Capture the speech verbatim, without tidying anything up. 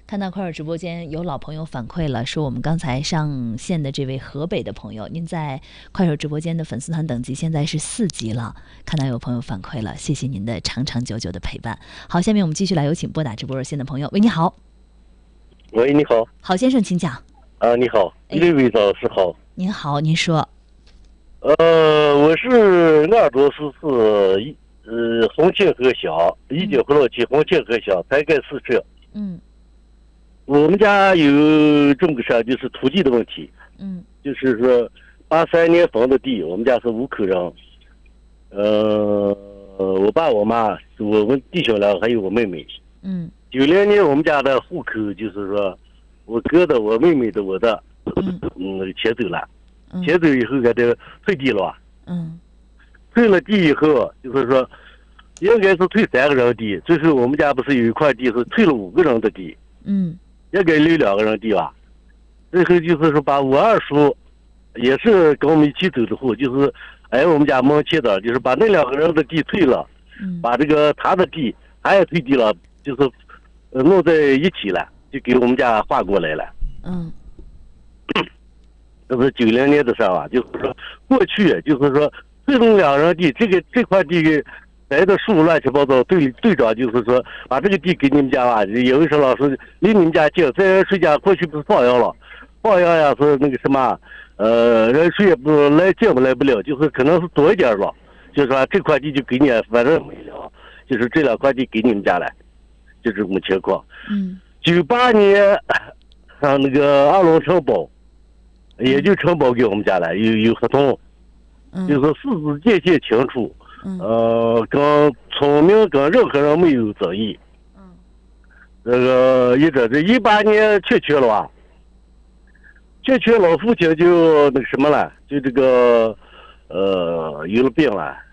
看到快手直播间有老朋友反馈了，说我们刚才上线的这位河北的朋友，您在快手直播间的粉丝团等级现在是四级了。看到有朋友反馈了，谢谢您的长长久久的陪伴。好，下面我们继续来有请拨打直播热线的朋友。喂，你好。 喂，你好。 郝先生，请讲。 啊，你好，这位早是好。 您好，您说。 呃，我是俺多四四一呃红庆河乡，一九河洛区红庆河乡才盖四社。 嗯。 我们家有这么个事儿，就是土地的问题。 嗯。 就是说，八三年房的地，我们家是五口人。呃，我爸、我妈、我们弟兄俩还有我妹妹。 嗯。 九零年我们家的户口就是说，我哥的、我妹妹的、我的， 嗯， 嗯，迁走了。 嗯、 迁走以后给这退地了吧？ 嗯。 退了地以后，就是说，应该是退三个人地。最后我们家不是有一块地是退了五个人的地。 嗯。 应该留两个人地吧？最后就是说把我二叔，也是跟我们一起走的户，就是挨我们家门前的，就是把那两个人的地退了， 嗯、 把这个他的地他也退地了，就是呃弄在一起了，就给我们家划过来了。 嗯。 这是九零年的事儿吧？就是说过去就是说退了两人地，这个这块地给来的树乱七八糟，队队长就是说把这个地给你们家吧，有一说老师离你们家近，在谁家过去不是放羊了，放羊呀是那个什么，呃，人谁也不来进不来不了，就是可能是多一点了，就是说这块地就给你，反正没了，就是这两块地给你们家了，就这种情况。 嗯。 九八年，上那个二龙城堡，也就承包给我们家了，有有合同， 嗯、 就是四字界限清楚。 嗯、 呃，跟村民跟任何人没有争议。 嗯， 这个一直这一八年确切了吧？确切老父亲就那个什么了，就这个呃有了病了，